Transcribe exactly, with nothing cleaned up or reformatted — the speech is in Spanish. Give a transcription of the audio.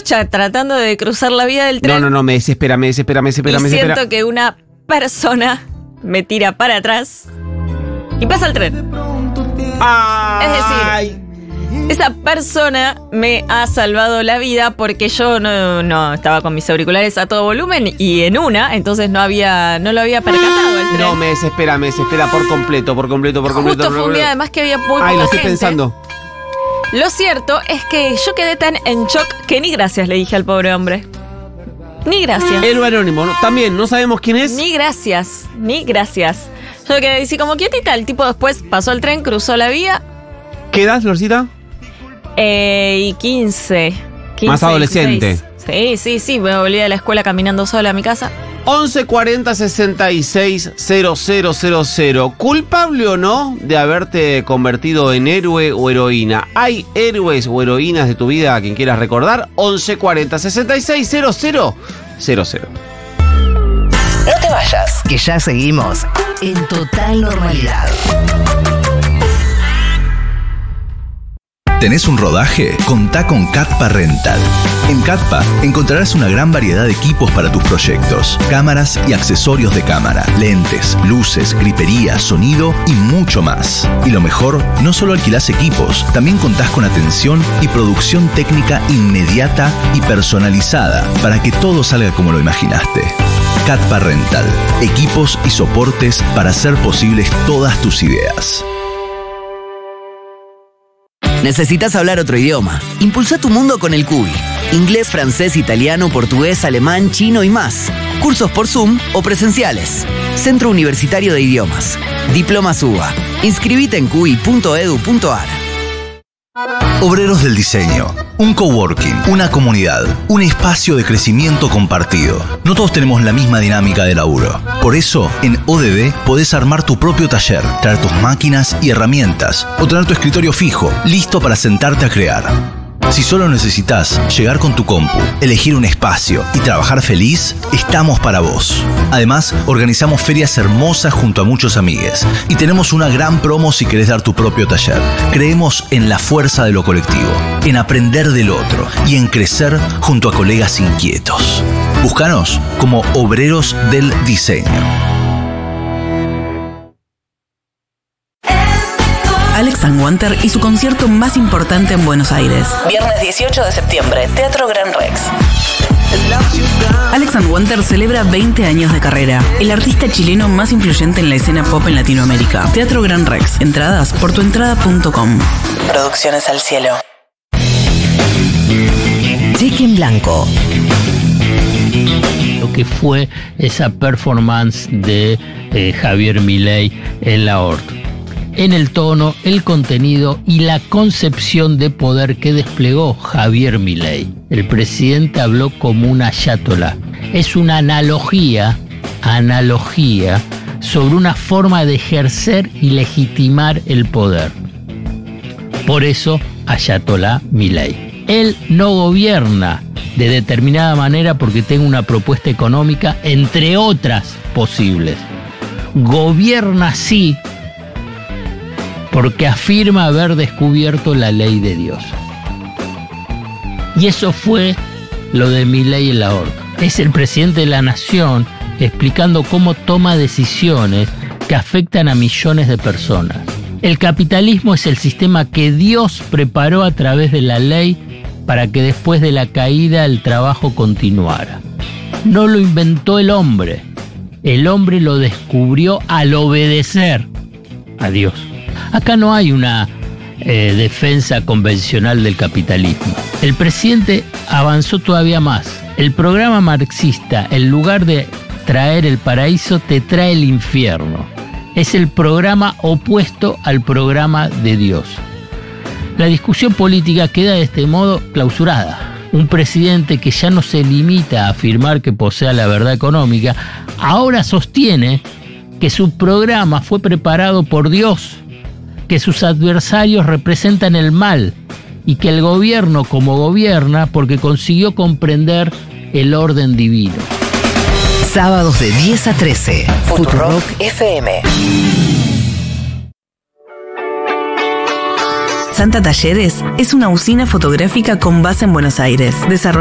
morocha tratando de cruzar la vía del tren. No, no, no, me desespera, me desespera, me desespera, y me desespera. siento que una persona me tira para atrás y pasa el tren. ¡Ay! Es decir, esa persona me ha salvado la vida porque yo no, no estaba con mis auriculares a todo volumen y en una, entonces no había, no lo había percatado el tren. No, me desespera, me desespera por completo, por completo, por completo. Justo por fue un completo. día además que había muy poca Ay, lo estoy gente. pensando. Lo cierto es que yo quedé tan en shock que ni gracias le dije al pobre hombre. Ni gracias. Héroe anónimo, ¿no? También, no sabemos quién es. Ni gracias, ni gracias. Yo quedé así como quietita, el tipo después pasó el tren, cruzó la vía. ¿Qué edad, Florcita? Eh, y quince, quince. Más adolescente. dieciséis. Sí, sí, sí, me volví de la escuela caminando sola a mi casa. once cuarenta sesenta y seis cero cero cero cero. ¿Culpable o no de haberte convertido en héroe o heroína? ¿Hay héroes o heroínas de tu vida a quien quieras recordar? once cuarenta sesenta y seis cero cero cero cero. No te vayas, que ya seguimos en total normalidad. ¿Tenés un rodaje? Contá con Catpa Rental. En Catpa encontrarás una gran variedad de equipos para tus proyectos, cámaras y accesorios de cámara, lentes, luces, gripería, sonido y mucho más. Y lo mejor, no solo alquilás equipos, también contás con atención y producción técnica inmediata y personalizada para que todo salga como lo imaginaste. Catpa Rental, equipos y soportes para hacer posibles todas tus ideas. ¿Necesitas hablar otro idioma? Impulsa tu mundo con el Cuy. Inglés, francés, italiano, portugués, alemán, chino y más. Cursos por Zoom o presenciales. Centro Universitario de Idiomas. Diplomas U B A. Inscribite en cuy punto edu punto ar. Obreros del Diseño, un coworking, una comunidad, un espacio de crecimiento compartido. No todos tenemos la misma dinámica de laburo. Por eso, en O D B podés armar tu propio taller, traer tus máquinas y herramientas, o tener tu escritorio fijo, listo para sentarte a crear. Si solo necesitas llegar con tu compu, elegir un espacio y trabajar feliz, estamos para vos. Además, organizamos ferias hermosas junto a muchos amigues y tenemos una gran promo si querés dar tu propio taller. Creemos en la fuerza de lo colectivo, en aprender del otro y en crecer junto a colegas inquietos. Búscanos como Obreros del Diseño. Alex and Wanter y su concierto más importante en Buenos Aires. Viernes dieciocho de septiembre, Teatro Gran Rex. Alex and Wanter celebra veinte años de carrera. El artista chileno más influyente en la escena pop en Latinoamérica. Teatro Gran Rex. Entradas por tuentrada punto com. Producciones al cielo. Cheque en blanco. Lo que fue esa performance de eh, Javier Milei en la O R T. En el tono, el contenido y la concepción de poder que desplegó Javier Milei. El presidente habló como un ayatolá. Es una analogía, analogía sobre una forma de ejercer y legitimar el poder. Por eso, ayatolá Milei. Él no gobierna de determinada manera porque tenga una propuesta económica, entre otras posibles. Gobierna sí porque afirma haber descubierto la ley de Dios. Y eso fue lo de Milei en la O R T. Es el presidente de la nación explicando cómo toma decisiones que afectan a millones de personas. El capitalismo es el sistema que Dios preparó a través de la ley para que después de la caída el trabajo continuara. No lo inventó el hombre. El hombre lo descubrió al obedecer a Dios. Acá no hay una eh, defensa convencional del capitalismo. El presidente avanzó todavía más. El programa marxista, en lugar de traer el paraíso, te trae el infierno. Es el programa opuesto al programa de Dios. La discusión política queda de este modo clausurada. Un presidente que ya no se limita a afirmar que posea la verdad económica, ahora sostiene que su programa fue preparado por Dios, que sus adversarios representan el mal y que el gobierno como gobierna porque consiguió comprender el orden divino. Sábados de diez a trece, Futurock F M. Santa Talleres es una usina fotográfica con base en Buenos Aires. Desarrollada